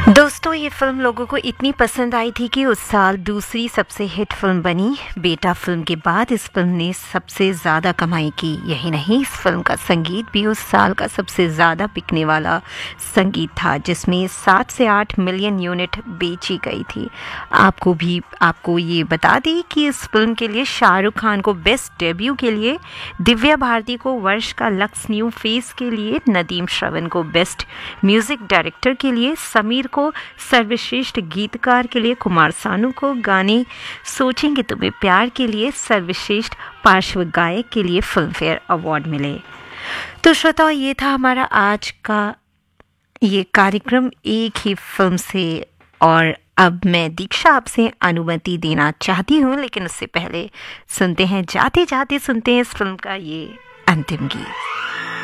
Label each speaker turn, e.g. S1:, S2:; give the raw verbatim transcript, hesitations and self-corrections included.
S1: दोस्तों, ये फिल्म लोगों को इतनी पसंद आई थी कि उस साल दूसरी सबसे हिट फिल्म बनी। बेटा फिल्म के बाद इस फिल्म ने सबसे ज़्यादा कमाई की। यही नहीं, इस फिल्म का संगीत भी उस साल का सबसे ज़्यादा बिकने वाला संगीत था, जिसमें सात से आठ मिलियन यूनिट बेची गई थी। आपको भी आपको ये बता दी कि इस फिल्म के लिए शाहरुख खान को बेस्ट डेब्यू के लिए, दिव्या भारती को वर्ष का लक्स न्यू फेस के लिए, नदीम श्रवण को बेस्ट म्यूजिक डायरेक्टर के लिए, समीर को सर्वश्रेष्ठ गीतकार के लिए, कुमार सानू को गाने सोचेंगे तुम्हें प्यार के लिए सर्वश्रेष्ठ पार्श्व गायक के लिए फिल्म फेयर अवार्ड मिले। तो श्रोताओ, ये था हमारा आज का ये कार्यक्रम एक ही फिल्म से। और अब मैं दीक्षा आपसे अनुमति देना चाहती हूँ, लेकिन उससे पहले सुनते हैं, जाते जाते सुनते हैं इस फिल्म का ये अंतिम गीत।